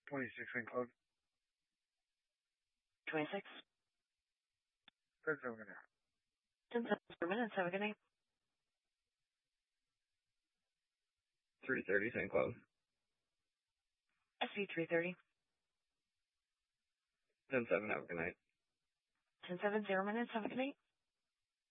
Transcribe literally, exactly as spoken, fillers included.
twenty-six Saint Cloud. twenty-six. ten seven, good night. ten seven per minute. Have a good night. three thirty Saint Cloud. S V three thirty. ten seven, have a good night. ten seven, zero minutes. Have a good night.